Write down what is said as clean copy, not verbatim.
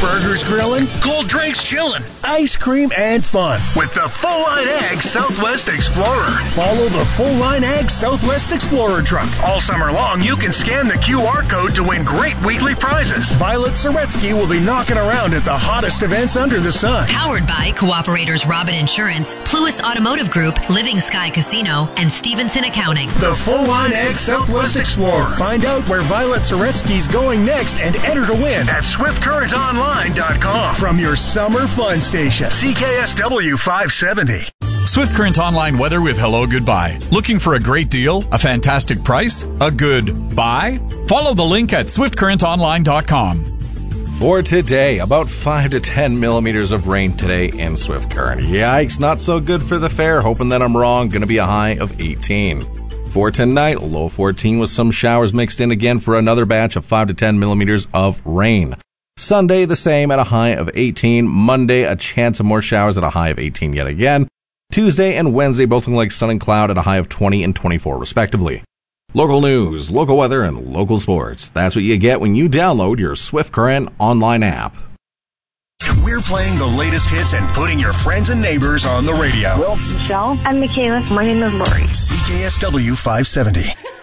burgers grilling, cold drinks chilling, ice cream and fun. With the Full Line Ag Southwest Explorer. Follow the Full Line Ag Southwest Explorer truck. All summer long, you can scan the QR code to win great weekly prizes. Violet Soretsky will be knocking around at the hottest events under the sun. Powered by Cooperators Robin Insurance, Pluis Automotive Group, Living Sky Casino, and Stevenson Accounting. The Full Line Ag Southwest Explorer. Find out where Violet Soretsky's going next and enter to win at SwiftCurrentOnline.com. From your summer fun station. CKSW 570. Swift Current Online weather with Hello Goodbye. Looking for a great deal? A fantastic price? A good buy? Follow the link at SwiftCurrentOnline.com. For today, about 5 to 10 millimeters of rain today in Swift Current. Yikes, not so good for the fair. Hoping that I'm wrong. Going to be a high of 18. For tonight, low 14 with some showers mixed in again for another batch of 5 to 10 millimeters of rain. Sunday, the same at a high of 18. Monday, a chance of more showers at a high of 18 yet again. Tuesday and Wednesday both looking like sun and cloud at a high of 20 and 24 respectively. Local news, local weather, and local sports. That's what you get when you download your Swift Current online app. We're playing the latest hits and putting your friends and neighbors on the radio. Well, Michelle. I'm Michaela. My name is Lori. CKSW 570.